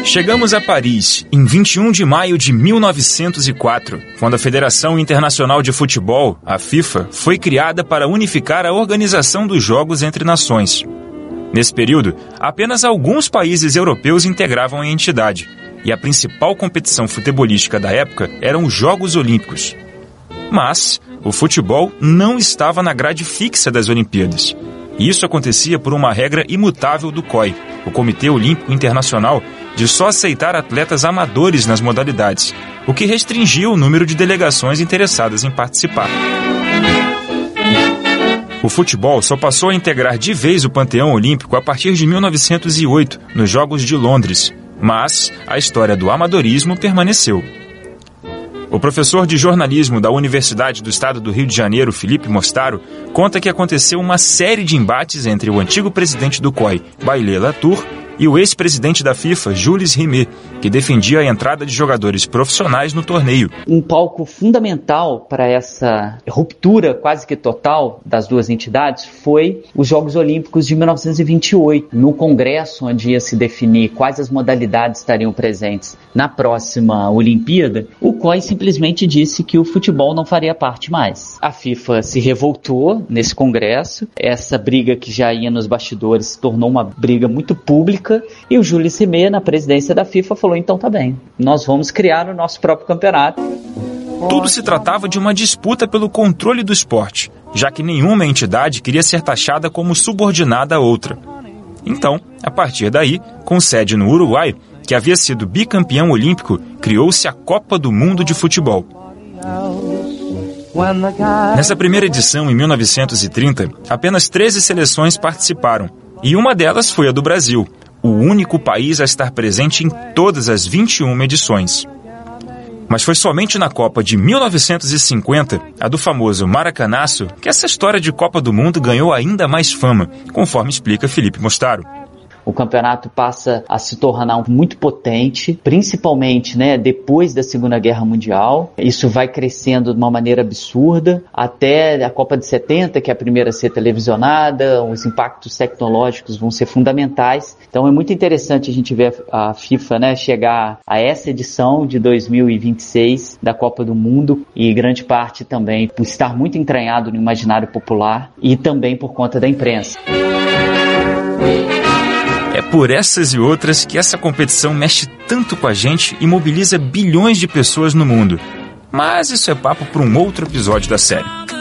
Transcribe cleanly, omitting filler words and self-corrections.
Chegamos a Paris em 21 de maio de 1904, quando a Federação Internacional de Futebol, a FIFA, foi criada para unificar a organização dos jogos entre nações. Nesse período, apenas alguns países europeus integravam a entidade, e a principal competição futebolística da época eram os Jogos Olímpicos. Mas o futebol não estava na grade fixa das Olimpíadas. E isso acontecia por uma regra imutável do COI, o Comitê Olímpico Internacional, de só aceitar atletas amadores nas modalidades, o que restringia o número de delegações interessadas em participar. O futebol só passou a integrar de vez o panteão olímpico a partir de 1908, nos Jogos de Londres, mas a história do amadorismo permaneceu. O professor de jornalismo da Universidade do Estado do Rio de Janeiro, Felipe Mostaro, conta que aconteceu uma série de embates entre o antigo presidente do COI, Baillet Latour, e o ex-presidente da FIFA, Jules Rimet, que defendia a entrada de jogadores profissionais no torneio. Um palco fundamental para essa ruptura quase que total das duas entidades foi os Jogos Olímpicos de 1928, no congresso onde ia se definir quais as modalidades estariam presentes na próxima Olimpíada. O COI simplesmente disse que o futebol não faria parte mais. A FIFA se revoltou nesse congresso, essa briga que já ia nos bastidores se tornou uma briga muito pública, e o Jules Rimet, na presidência da FIFA, falou: então tá bem, nós vamos criar o nosso próprio campeonato. Tudo se tratava de uma disputa pelo controle do esporte, já que nenhuma entidade queria ser taxada como subordinada a outra. Então, a partir daí, com sede no Uruguai, que havia sido bicampeão olímpico, criou-se a Copa do Mundo de Futebol. Nessa primeira edição, em 1930, apenas 13 seleções participaram, e uma delas foi a do Brasil, o único país a estar presente em todas as 21 edições. Mas foi somente na Copa de 1950, a do famoso Maracanaço, que essa história de Copa do Mundo ganhou ainda mais fama, conforme explica Felipe Mostaro. O campeonato passa a se tornar muito potente, principalmente, depois da Segunda Guerra Mundial. Isso vai crescendo de uma maneira absurda, até a Copa de 70, que é a primeira a ser televisionada. Os impactos tecnológicos vão ser fundamentais. Então é muito interessante a gente ver a FIFA chegar a essa edição de 2026 da Copa do Mundo, e grande parte também por estar muito entranhado no imaginário popular e também por conta da imprensa. É por essas e outras que essa competição mexe tanto com a gente e mobiliza bilhões de pessoas no mundo. Mas isso é papo para um outro episódio da série.